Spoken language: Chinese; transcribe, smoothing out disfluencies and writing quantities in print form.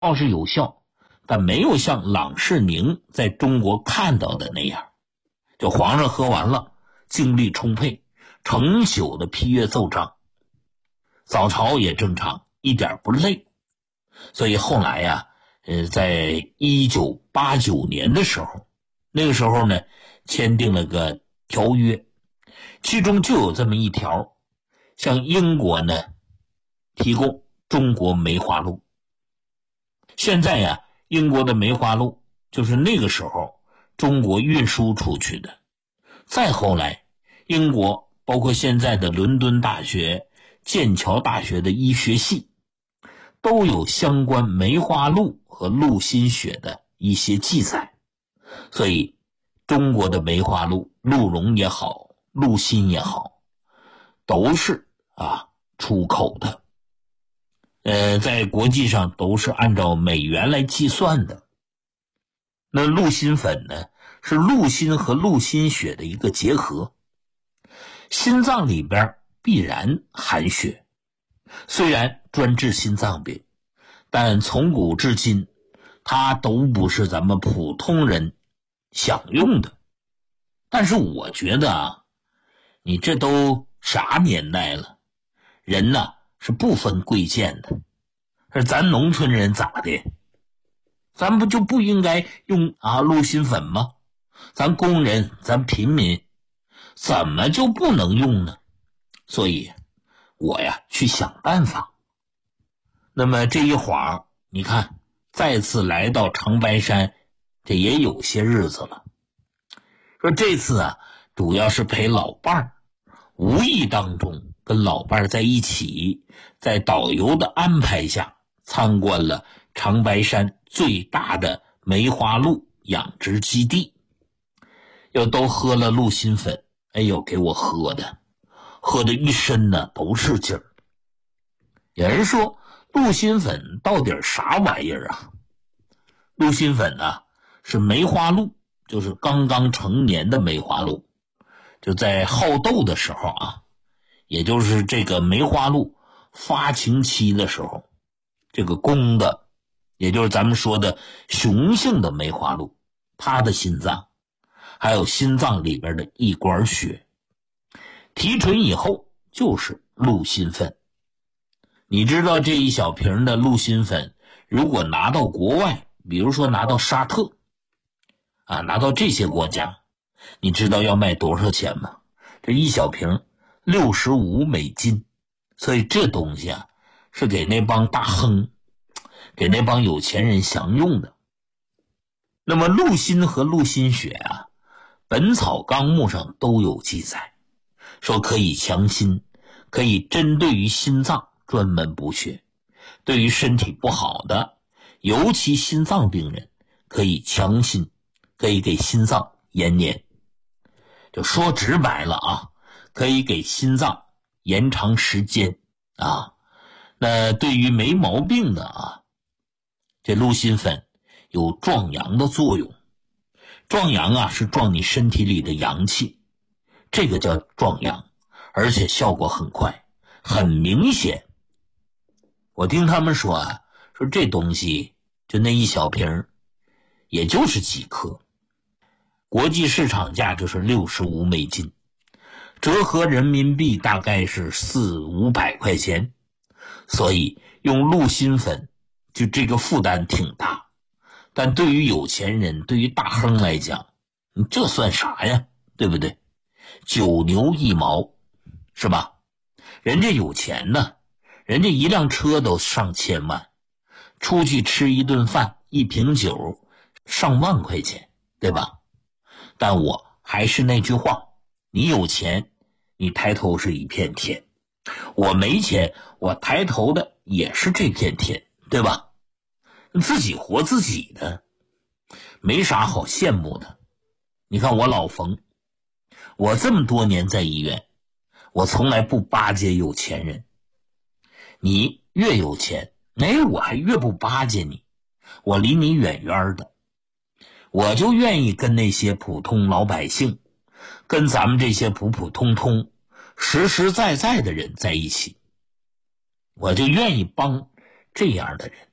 倒是有效，但没有像郎世宁在中国看到的那样，就皇上喝完了精力充沛，成宿的批阅奏章，早朝也正常，一点不累。所以后来呀，在1989年的时候，那个时候呢，签订了个条约，其中就有这么一条，向英国呢提供中国梅花鹿。现在呀，英国的梅花鹿就是那个时候中国运输出去的。再后来，英国包括现在的伦敦大学、剑桥大学的医学系，都有相关梅花鹿和鹿心血的一些记载。所以中国的梅花鹿，鹿茸也好，鹿心也好，都是出口的。在国际上都是按照美元来计算的。那鹿心粉呢，是鹿心和鹿心血的一个结合。心脏里边必然含血，虽然专治心脏病，但从古至今它都不是咱们普通人享用的。但是我觉得你这都啥年代了，人是不分贵贱的。而咱农村人咋的？咱不就不应该用鹿心粉吗？咱工人，咱平民怎么就不能用呢？所以我去想办法。那么这一晃你看再次来到长白山，这也有些日子了。说这次主要是陪老伴儿，无意当中跟老伴儿在一起，在导游的安排下参观了长白山最大的梅花鹿养殖基地，又都喝了鹿心粉，哎呦，给我喝的一身都是劲儿。有人说鹿心粉到底啥玩意儿啊？鹿心粉是梅花鹿，就是刚刚成年的梅花鹿，就在好斗的时候也就是这个梅花鹿发情期的时候，这个公的，也就是咱们说的雄性的梅花鹿，它的心脏还有心脏里边的一管血提纯以后就是鹿心粉。你知道这一小瓶的鹿心粉如果拿到国外，比如说拿到沙特拿到这些国家，你知道要卖多少钱吗？这一小瓶65美金。所以这东西是给那帮大亨，给那帮有钱人享用的。那么鹿心和鹿心血本草纲目上都有记载，说可以强心，可以针对于心脏专门补血，对于身体不好的，尤其心脏病人可以强心，可以给心脏延年。就说直白了可以给心脏延长时间那对于没毛病的这鹿心粉有壮阳的作用。壮阳是壮你身体里的阳气，这个叫壮阳，而且效果很快，很明显。我听他们说说这东西就那一小瓶也就是几克，国际市场价就是65美金，折合人民币大概是400-500块钱。所以用鹿心粉就这个负担挺大，但对于有钱人，对于大亨来讲，这算啥呀？对不对？9牛1毛是吧？人家有钱呢，人家一辆车都上千万，出去吃一顿饭一瓶酒上万块钱，对吧？但我还是那句话，你有钱你抬头是一片天，我没钱我抬头的也是这片天，对吧？自己活自己的，没啥好羡慕的。你看我老冯，我这么多年在医院，我从来不巴结有钱人。你越有钱，我还越不巴结你，我离你远远的。我就愿意跟那些普通老百姓，跟咱们这些普普通通实实在在的人在一起，我就愿意帮这样的人。